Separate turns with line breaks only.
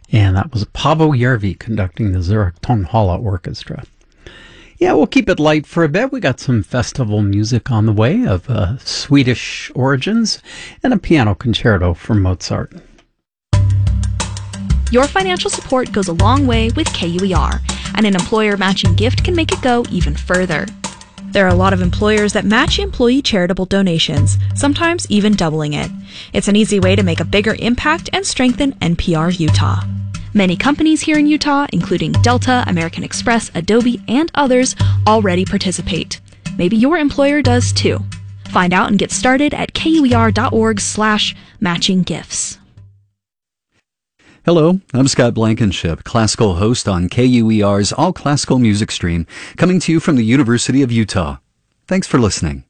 And that was Paavo Järvi conducting the Zurich Tonhalle Orchestra. Yeah, we'll keep it light for a bit. We got some festival music on the way of Swedish origins and a piano concerto from Mozart.
Your financial support goes a long way with KUER, and an employer matching gift can make it go even further. There are a lot of employers that match employee charitable donations, sometimes even doubling it. It's an easy way to make a bigger impact and strengthen NPR Utah. Many companies here in Utah, including Delta, American Express, Adobe, and others, already participate. Maybe your employer does too. Find out and get started at kuer.org/matchinggifts.
Hello, I'm Scott Blankenship, classical host on KUER's All Classical Music Stream, coming to you from the University of Utah. Thanks for listening.